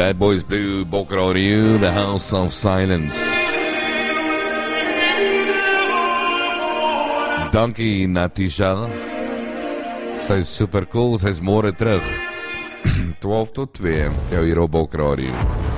Bad Boys Blue, Boca Radio, The House of Silence. Dankie Natisha. Sy is super cool, sy is môre terug. 12 tot 2, vir jou hier op Boca Radio.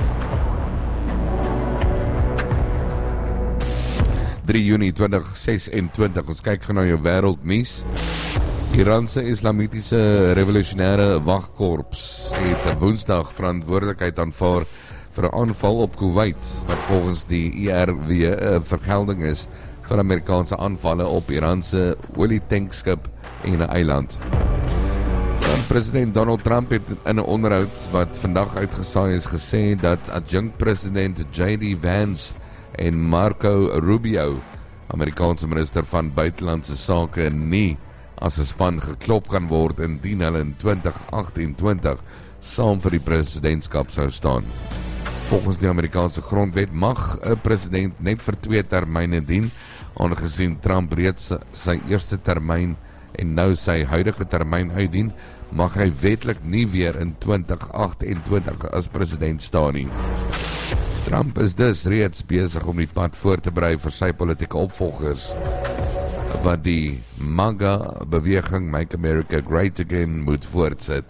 3 Junie 2026, ons kyk gaan na jou wêreldnuus. Iranse Islamitiese Revolusionêre Wagkorps het Woensdag verantwoordelikheid aanvaar vir 'n aanval op Kuwait, wat volgens die IRW 'n vergelding is vir Amerikaanse aanvalle op Iranse olietankskip en 'n eiland. President Donald Trump het in 'n onderhoud wat vandag uitgesaai is gesê dat adjunkt-president J.D. Vance en Marco Rubio, Amerikaanse minister van buitelandse sake, nie as 'n span geklop kan word indien hulle in 2028 saam vir die presidentskap sou staan. Volgens die Amerikaanse grondwet mag 'n president net vir 2 termyne dien, aangesien Trump reeds sy eerste termyn en nou sy huidige termyn uitdien, mag hy wetlik nie weer in 2028 as president staan nie. Trump is dus reeds besig om die pad voor te berei vir sy politieke opvolgers, wat die MAGA-beweging Make America Great Again moet voortsit.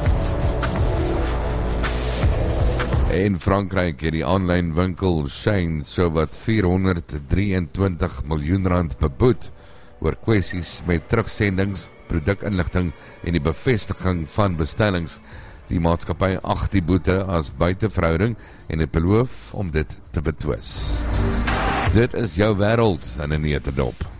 In Frankryk het die aanlyn winkel Shein sowat R423 miljoen beboet oor kwessies met terugsendings, produkinligting en die bevestiging van bestellings. Die maatskappy ag die boete as buiteverhouding en het beloof om dit te betwis. Dit is jou wêreld in 'n netedop.